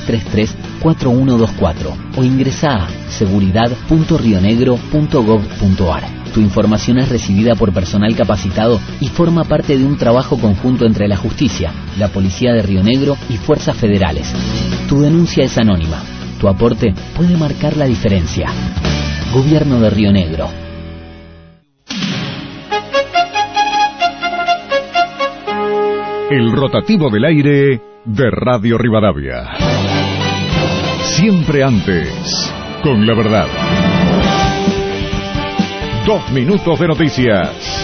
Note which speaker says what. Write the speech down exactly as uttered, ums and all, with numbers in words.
Speaker 1: tres tres, cuatro uno dos cuatro o ingresá a seguridad punto rionegro punto gob punto ar. Tu información es recibida por personal capacitado y forma parte de un trabajo conjunto entre la justicia, la Policía de Río Negro y fuerzas federales. Tu denuncia es anónima. Tu aporte puede marcar la diferencia. Gobierno de Río Negro.
Speaker 2: El rotativo del aire de Radio Rivadavia. Siempre antes, con la verdad. Dos minutos de noticias.